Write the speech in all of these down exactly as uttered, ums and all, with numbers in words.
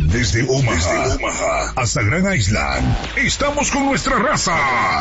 Desde Omaha, desde Omaha hasta Grand Island, estamos con nuestra raza.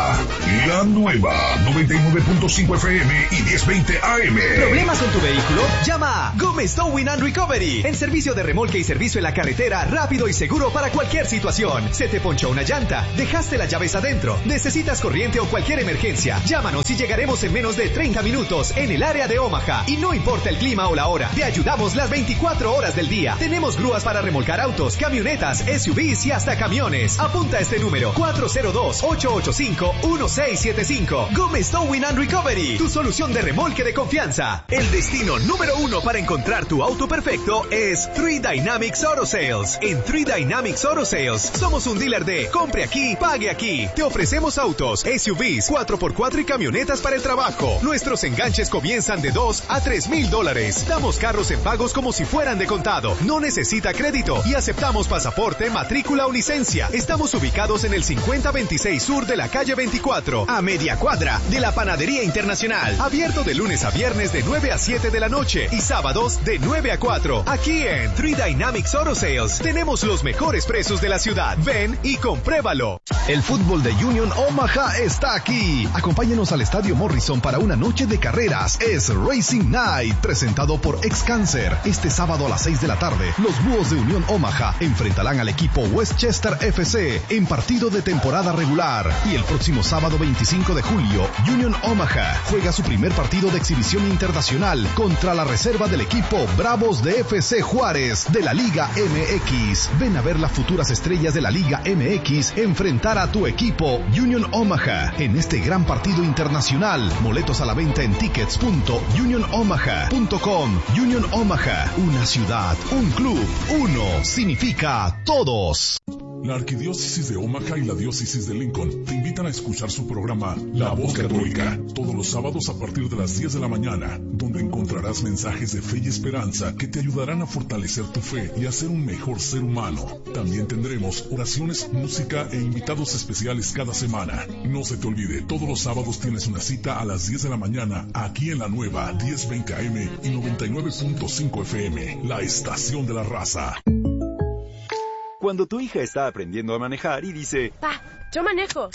La nueva noventa y nueve punto cinco F M y diez veinte A M. ¿Problemas con tu vehículo? Llama a Gómez Towing and Recovery. En servicio de remolque y servicio en la carretera, rápido y seguro para cualquier situación. Se te ponchó una llanta, dejaste las llaves adentro, necesitas corriente o cualquier emergencia. Llámanos y llegaremos en menos de treinta minutos en el área de Omaha. Y no importa el clima o la hora, te ayudamos las veinticuatro horas del día. Tenemos grúas para remolcar autos, camionetas, S U Vs y hasta camiones. Apunta este número: cuatro cero dos, ocho ocho cinco, uno seis siete cinco. Gómez Towing and Recovery, tu solución de remolque de confianza. El destino número uno para encontrar tu auto perfecto es Three Dynamics Auto Sales. En Three Dynamics Auto Sales somos un dealer de compre aquí, pague aquí. Te ofrecemos autos, S U Vs, cuatro por cuatro y camionetas para el trabajo. Nuestros enganches comienzan de dos a tres mil dólares. Damos carros en pagos como si fueran de contado. No necesita crédito y aceptamos pasaporte, matrícula o licencia. Estamos ubicados en el cincuenta veintiséis Sur de la calle veinticuatro, a media cuadra de la Panadería Internacional. Abierto de lunes a viernes de nueve a siete de la noche y sábados de nueve a cuatro. Aquí en Three Dynamics Auto Sales tenemos los mejores precios de la ciudad. Ven y compruébalo. El fútbol de Union Omaha está aquí. Acompáñenos al Estadio Morrison para una noche de carreras. Es Racing Night, presentado por Ex-Cancer. Este sábado a las seis de la tarde, los Búhos de Unión Omaha enfrentarán al equipo Westchester F C en partido de temporada regular. Y el próximo sábado veinticinco de julio, Union Omaha juega su primer partido de exhibición internacional contra la reserva del equipo Bravos de F C Juárez de la Liga M X. Ven a ver las futuras estrellas de la Liga M X enfrentar a tu equipo Union Omaha en este gran partido internacional. Boletos a la venta en tickets punto union omaha punto com. Union Omaha, una ciudad, un club, uno significa todos. La Arquidiócesis de Omaha y la Diócesis de Lincoln te invitan a escuchar su programa La Voz Católica, todos los sábados a partir de las diez de la mañana, donde encontrarás mensajes de fe y esperanza que te ayudarán a fortalecer tu fe y a ser un mejor ser humano. También tendremos oraciones, música e invitados especiales cada semana. No se te olvide, todos los sábados tienes una cita a las diez de la mañana, aquí en la nueva diez veinte A M y noventa y nueve punto cinco F M, la estación de la raza. Cuando tu hija está aprendiendo a manejar y dice, Pa, yo manejo.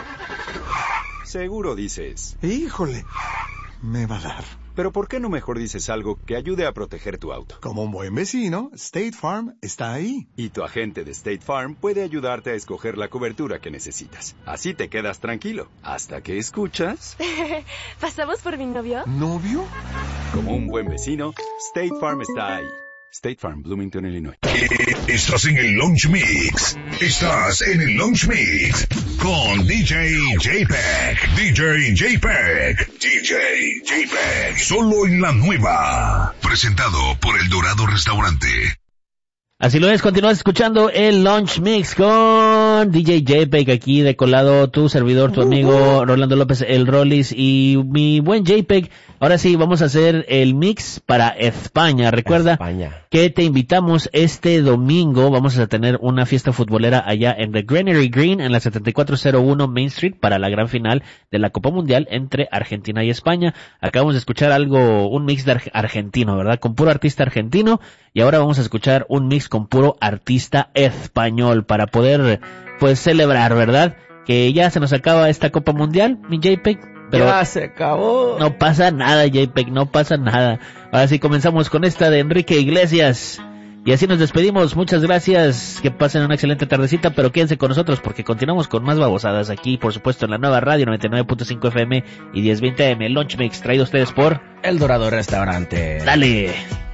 Seguro dices, híjole, me va a dar. Pero ¿por qué no mejor dices algo que ayude a proteger tu auto? Como un buen vecino, State Farm está ahí. Y tu agente de State Farm puede ayudarte a escoger la cobertura que necesitas. Así te quedas tranquilo, hasta que escuchas... ¿Pasamos por mi novio? ¿Novio? Como un buen vecino, State Farm está ahí. State Farm, Bloomington, Illinois. Estás en el Launch Mix. Estás en el Launch Mix con D J J-Pack. D J J-Pack. D J J-Pack. Solo en la nueva. Presentado por El Dorado Restaurante. Así lo es, continúas escuchando el Launch Mix con D J J-Pack, aquí de colado, tu servidor, tu amigo Rolando López, el Rollis, y mi buen J-Pack. Ahora sí, vamos a hacer el mix para España. Recuerda España. que te invitamos este domingo. Vamos a tener una fiesta futbolera allá en The Granary Green, en la setenta y cuatro cero uno Main Street, para la gran final de la Copa Mundial entre Argentina y España. Acabamos de escuchar algo, un mix de ar- argentino, ¿verdad? Con puro artista argentino. Y ahora vamos a escuchar un mix con puro artista español para poder, pues, celebrar, ¿verdad? Que ya se nos acaba esta Copa Mundial, mi J-Pack. Pero ya se acabó. No pasa nada, J-Pack, no pasa nada. Ahora sí comenzamos con esta de Enrique Iglesias. Y así nos despedimos. Muchas gracias. Que pasen una excelente tardecita, pero quédense con nosotros porque continuamos con más babosadas aquí, por supuesto, en la nueva radio noventa y nueve punto cinco F M y diez veinte A M. Launch Mix, traído a ustedes por El Dorado Restaurante. Dale.